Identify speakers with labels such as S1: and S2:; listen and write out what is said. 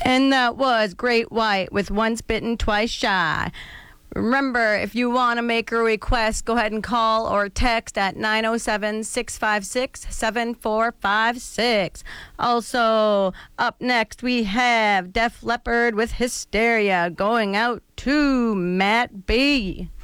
S1: And that was Great White with Once Bitten, Twice Shy. Remember, if you want to make a request, go ahead and call or text at 907-656-7456. Also, up next, we have Def Leppard with Hysteria going out to Matt B.